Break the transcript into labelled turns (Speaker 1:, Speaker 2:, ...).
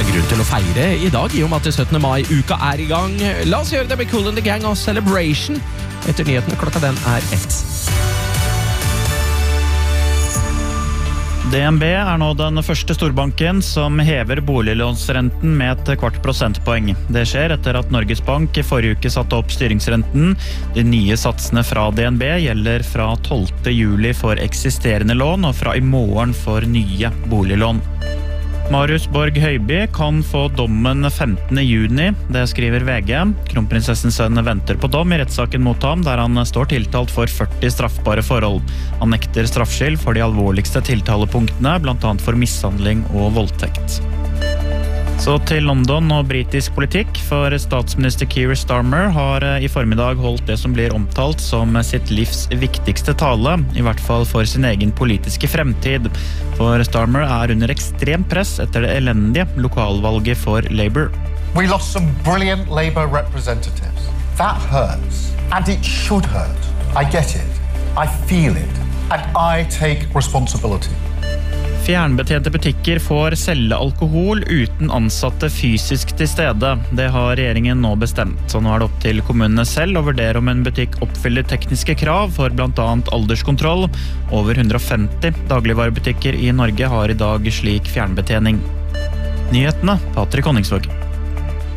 Speaker 1: grunn til å feire I dag, I og med at 17. mai-uka I gang. La oss gjøre det med Kool and the Gang og Celebration. Etter nyhetene, klokka den 1.
Speaker 2: DNB nå den første storbanken som hever boliglånsrenten med et kvart prosentpoeng. Det skjer etter at Norges Bank I forrige uke satte opp styringsrenten. De nye satsene fra DNB gjelder fra 12. juli for eksisterende lån og fra I morgen for nye boliglån. Marius Borg Høiby kan få dommen 15. juni, det skriver VG. Kronprinsessens sønn venter på dom I rettssaken mot ham, der han står tiltalt for 40 straffbare forhold. Han nekter straffskyld for de alvorligste tiltalepunktene, blant annet for mishandling og voldtekt. Så til London og britisk politikk, for statsminister Keir Starmer har I formiddag holdt det som blir omtalt som sitt livs viktigste tale, I hvert fall for sin egen politiske fremtid. For Starmer under ekstremt press etter det elendige lokalvalget for Labour.
Speaker 3: We lost some brilliant Labour representatives. That hurts, and it should hurt. I get it, I feel it, and I take responsibility.
Speaker 2: Fjernbetjente butikker får selge alkohol uten ansatte fysisk til stede. Det har regjeringen nå bestemt, så nå det opp til kommunene selv å vurdere om en butikk oppfyller tekniske krav for blant annet alderskontroll. Over 150 dagligvarebutikker I Norge har I dag slik fjernbetjening. Nyhetene, Patrick Honningsvåg.